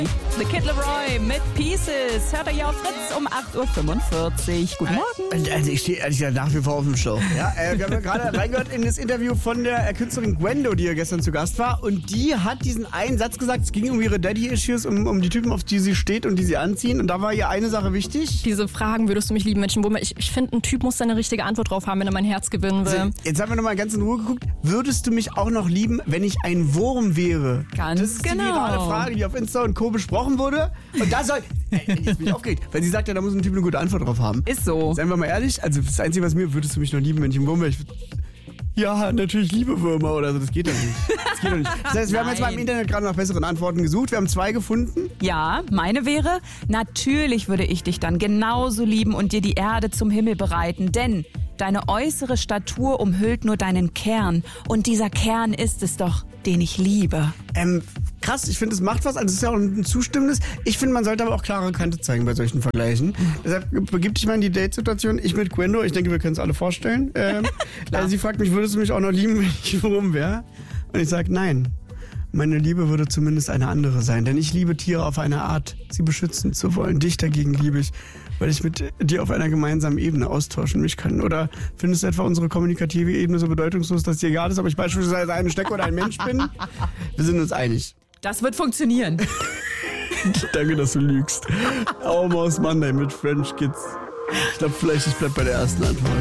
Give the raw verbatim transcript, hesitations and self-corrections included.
The Kid Laroi mit Pieces. Hört ihr auf Fritz um acht Uhr fünfundvierzig. Guten Morgen. Also ich stehe ehrlich gesagt nach wie vor auf dem Schlauch. Ja, äh, wir haben ja gerade reingehört in das Interview von der äh, Künstlerin Gwendo, die ja gestern zu Gast war. Und die hat diesen einen Satz gesagt, es ging um ihre Daddy-Issues, um, um die Typen, auf die sie steht und die sie anziehen. Und da war ihr eine Sache wichtig. Diese Fragen, würdest du mich lieben, Menschenwurm? Ich, ich finde, ein Typ muss da eine richtige Antwort drauf haben, wenn er mein Herz gewinnen will. Also, jetzt haben wir nochmal ganz in Ruhe geguckt. Würdest du mich auch noch lieben, wenn ich ein Wurm wäre? Ganz das ist genau. die virale Frage, die auf Insta und Co. besprochen wurde. Und da soll... Ey, jetzt bin ich aufgeregt. Weil sie sagt ja, da muss ein Typ eine gute Antwort drauf haben. Ist so. Seien wir mal ehrlich, also das Einzige, was mir, würdest du mich noch lieben, wenn ich ein Wurm wäre? Ich würd, ja, natürlich liebe Würmer oder so, das geht doch nicht. Das geht doch nicht. Das heißt, wir haben jetzt mal im Internet gerade nach besseren Antworten gesucht. Wir haben zwei gefunden. Ja, meine wäre, natürlich würde ich dich dann genauso lieben und dir die Erde zum Himmel bereiten, denn deine äußere Statur umhüllt nur deinen Kern und dieser Kern ist es doch, den ich liebe. Ähm, krass, ich finde, es macht was, also es ist ja auch ein zustimmendes. Ich finde, man sollte aber auch klare Kante zeigen bei solchen Vergleichen. Mhm. Deshalb begib dich mal in die Date-Situation. Ich mit Gwendo, ich denke, wir können es alle vorstellen. Ähm, also sie fragt mich, würdest du mich auch noch lieben, wenn ich Wurm wäre? Und ich sage, nein. Meine Liebe würde zumindest eine andere sein, denn ich liebe Tiere auf eine Art, sie beschützen zu wollen. Dich dagegen liebe ich, weil ich mit dir auf einer gemeinsamen Ebene austauschen mich kann. Oder findest du etwa unsere kommunikative Ebene so bedeutungslos, dass dir egal ist, ob ich beispielsweise ein Steck oder ein Mensch bin? Wir sind uns einig. Das wird funktionieren. Danke, dass du lügst. Aumaus Monday mit French Kids. Ich glaube, vielleicht ich bleib bei der ersten Antwort.